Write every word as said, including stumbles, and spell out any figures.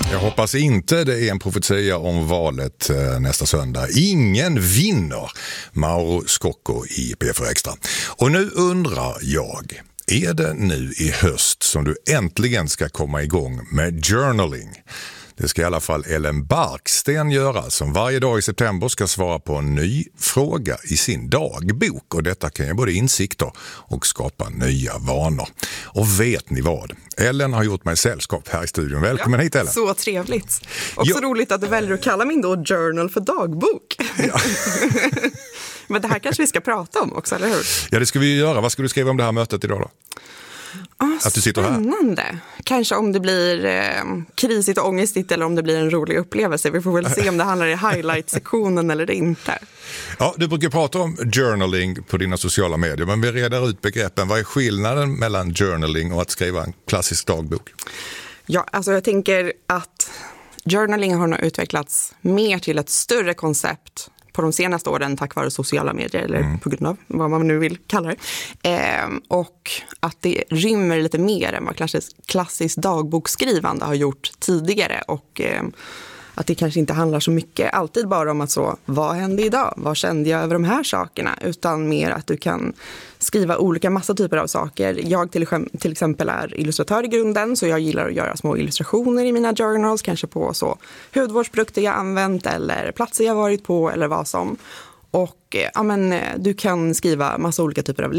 Jag hoppas inte det är en profetia om valet nästa söndag. Ingen vinner. Mauro Scocco i P fyra Extra. Och nu undrar jag, är det nu i höst som du äntligen ska komma igång med journaling? Det ska i alla fall Ellen Barksten göra, som varje dag i september ska svara på en ny fråga i sin dagbok. Och detta kan ge både insikter och skapa nya vanor. Och vet ni vad? Ellen har gjort mig sällskap här i studion. Välkommen ja, hit, Ellen. Så trevligt. Och så jo. roligt att du väljer att kalla min då journal för dagbok. Ja. Men det här kanske vi ska prata om också, eller hur? Ja, det ska vi göra. Vad ska du skriva om det här mötet idag då? Ah, att du sitter här. Spännande. Kanske om det blir eh, krisigt och ångestigt eller om det blir en rolig upplevelse. Vi får väl se om det handlar i highlight-sektionen eller inte. Ja, du brukar prata om journaling på dina sociala medier, men vi reder ut begreppen. Vad är skillnaden mellan journaling och att skriva en klassisk dagbok? Ja, alltså jag tänker att journaling har nog utvecklats mer till ett större koncept på de senaste åren tack vare sociala medier eller mm. på grund av vad man nu vill kalla det. Eh, och att det rymmer lite mer än vad klassisk, klassisk dagboksskrivande har gjort tidigare och eh, att det kanske inte handlar så mycket alltid bara om att så, vad hände idag? Vad kände jag över de här sakerna? Utan mer att du kan skriva olika massa typer av saker. Jag till, till exempel är illustratör i grunden, så jag gillar att göra små illustrationer i mina journals, kanske på så hudvårdsprodukter jag använt eller platser jag varit på eller vad som. Och ja, men, du kan skriva massa olika typer av